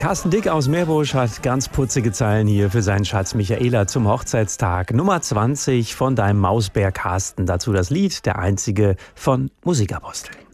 Carsten Dick aus Meerbusch hat ganz putzige Zeilen hier für seinen Schatz Michaela zum Hochzeitstag. Nummer 20 von deinem Mausbär Carsten. Dazu das Lied, der einzige von Musikapostel.